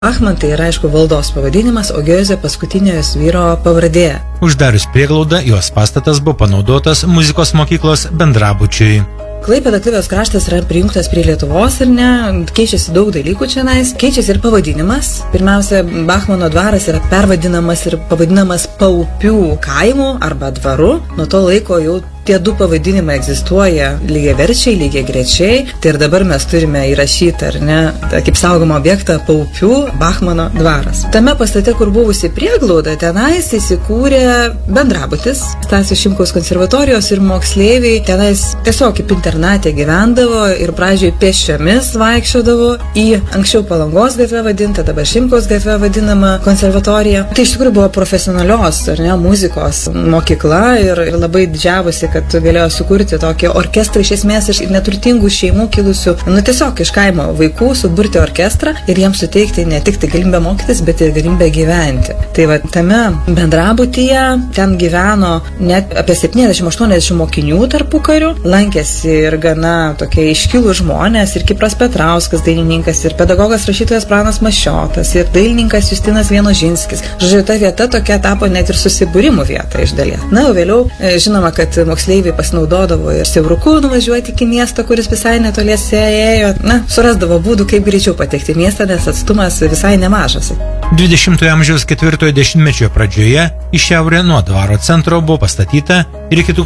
Bachman tai yra, aišku, valdos pavadinimas, o Giozė paskutinio vyro pavardė. Uždarius prieglaudą, jos pastatas buvo panaudotas muzikos mokyklos bendrabučiui. Klaipėda Klivijos kraštas yra prijungtas prie Lietuvos ir keičiasi daug dalykų čionais, keičiasi ir pavadinimas. Pirmiausia, Bachmano dvaras yra pervadinamas ir pavadinamas Paupių kaimu arba dvaru. Nuo to laiko jau tie du pavadinimai egzistuoja lygiaverčiai, lygiagrečiai. Tai ir dabar mes turime įrašyti, kaip saugomą objektą Paupių Bachmano dvaras. Tame pastate, kur buvusi prieglauda, tenais įsikūrė bendrabutis Stasio Šimkaus konservatorijos ir moksleiviai tenais tiesiog kaip internatė gyvendavo ir pradžioj pėsčiomis vaikščiodavo į anksčiau Palangos gatvę vadintą, dabar Šimkaus gatvę vadinamą konservatoriją. Tai iš tikrųjų buvo profesionalios muzikos mokykla ir labai didžiavosi, kad galėjo sukurti tokį orkestrą iš esmės iš neturtingų šeimų kilusių, tiesiog iš kaimo vaikų suburti orkestrą ir jiems suteikti ne tik tai galimybę mokytis, bet ir galimybę gyventi. Tai va, tame bendrabutyje ten gyveno net apie 70-80 mokinių tarpukariu, lankėsi ir gana tokie iškilų žmonės, ir Kipras Petrauskas dainininkas, ir pedagogas rašytojas Pranas Mašiotas, ir dailininkas Justinas Vienožinskis. Žodžiu, ta vieta tokia tapo net ir susibūrimų vieta iš dalies. Na, o vėliau žinoma, kad moksleiviai pasinaudodavo ir siauruku nuvažiuoti iki miesto, kuris visai netoliese ėjo. Surasdavo būdų, kaip greičiau patekti į miestą, nes atstumas visai nemažas. 20-ojo amžiaus 4-ojo dešimtmečio pradžioje į šiaurę nuo dvaro centro buvo pastatyta ir iki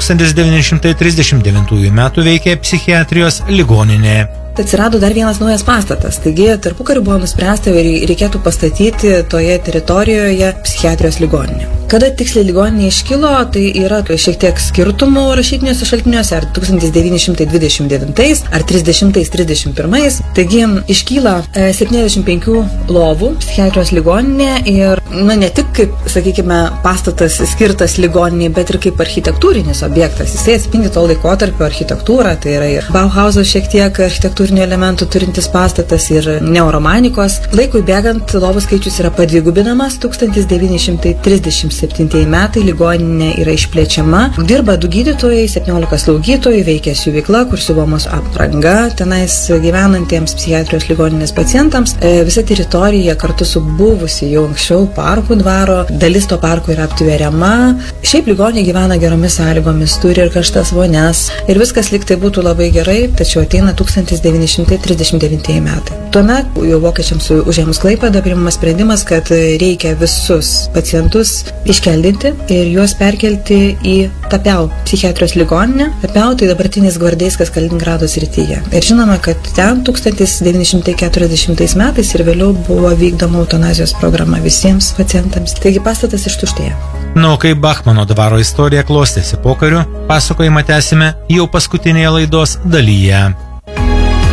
1939 metų veikė psichiatrijos ligoninė. Atsirado dar vienas naujas pastatas, taigi tarpukariu buvo nuspręsta ir reikėtų pastatyti toje teritorijoje psichiatrijos ligoninę. Kada tiksliai ligoninė iškilo, tai yra šiek tiek skirtumų rašytiniuose šaltiniuose, ar 1929 ar 30-31. Taigi iškyla 75 lovų psichiatrijos ligoninė ir ne tik kaip, sakykime, pastatas skirtas ligoniniai, bet ir kaip architektūrinis objektas. Jisai atspindi to laikotarpio architektūrą, tai yra ir Bauhauso šiek tiek architektūrinių elementų turintis pastatas ir neoromanikos. Laikui bėgant lovų skaičius yra padvigubinamas, 1937 metai ligoninė yra išplečiama. Dirba 2 gydytojai, 17 slaugytojų, veikia siuvykla, kur siuvamos apranga tenais gyvenantiems psichiatrijos ligoninės pacientams. Visa teritorija kartu su buvusi jau anksčiau parkų dvaro, dalis to parko yra aptveriama. Šiaip ligoninė gyvena geromis sąlygomis, turi ir karštas vonias ir viskas lyg tai būtų labai gerai, tačiau ateina 1939 metai. Tuomet jau vokiečiams užėmus Klaipėdą priimamas sprendimas, kad reikia visus pacientus iškeldinti ir juos perkelti į Tapiau psichiatrijos ligoninę. Tapiau tai dabartinis Gvardeiskas Kaliningrado srityje. Ir žinoma, kad ten 1940 metais ir vėliau buvo vykdoma eutanazijos programa visiems pacientams. Taigi pastatas ištuštėjo. Kaip Bachmano dvaro istorija klostėsi pokariu, pasakojimą tęsime jau paskutinėje laidos dalyje.